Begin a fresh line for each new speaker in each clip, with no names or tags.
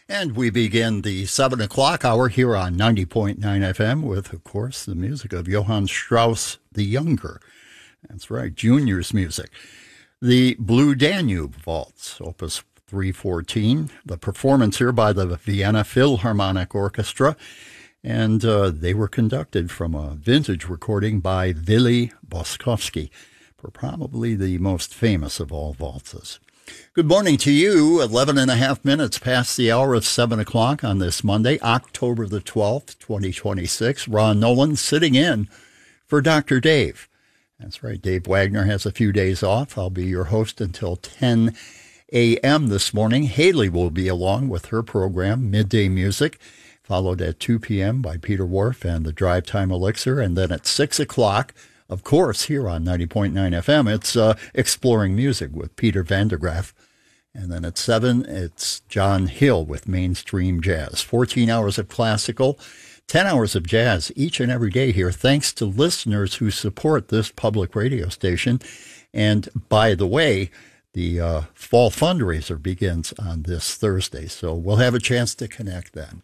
And we begin the 7 o'clock hour here on 90.9 FM with, of course, the music of Johann Strauss the Younger. That's right, Junior's music. The Blue Danube Waltz, Opus 314. The performance here by the Vienna Philharmonic Orchestra. And they were conducted from a vintage recording by Willy Boskowski, for probably the most famous of all waltzes. Good morning to you. 11 and a half minutes past the hour of 7 o'clock on this Monday, October the 12th, 2026. Ron Nolan sitting in for Dr. Dave. That's right. Dave Wagner has a few days off. I'll be your host until 10 a.m. this morning. Haley will be along with her program, Midday Music, followed at 2 p.m. by Peter Wharf and the Drive Time Elixir. And then at 6 o'clock, of course, here on 90.9 FM, it's Exploring Music with Peter Vandergraff. And then at 7, it's John Hill with Mainstream Jazz. 14 hours of classical, 10 hours of jazz each and every day here, thanks to listeners who support this public radio station. And by the way, the fall fundraiser begins on this Thursday, so we'll have a chance to connect then.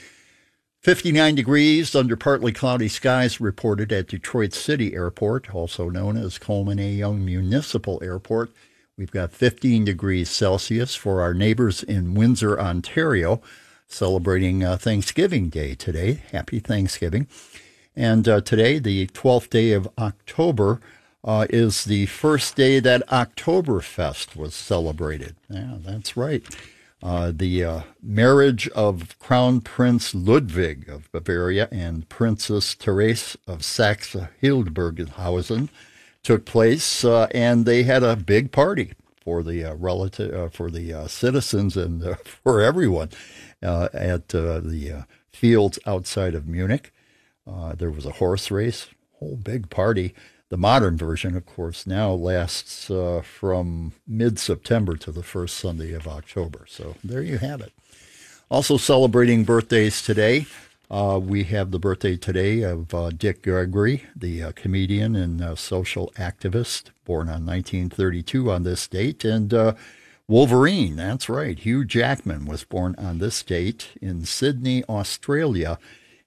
59 degrees under partly cloudy skies reported at Detroit City Airport, also known as Coleman A. Young Municipal Airport. We've got 15 degrees Celsius for our neighbors in Windsor, Ontario, celebrating Thanksgiving Day today. Happy Thanksgiving. And today, the 12th day of October, is the first day that Oktoberfest was celebrated. Yeah, that's right. The marriage of Crown Prince Ludwig of Bavaria and Princess Therese of Saxe-Hildburghausen took place, and they had a big party for the citizens and for everyone at the fields outside of Munich. There was a horse race, whole big party. The modern version, of course, now lasts from mid-September to the first Sunday of October. So there you have it. Also celebrating birthdays today, we have the birthday today of Dick Gregory, the comedian and social activist, born on 1932 on this date. And Wolverine, that's right, Hugh Jackman was born on this date in Sydney, Australia,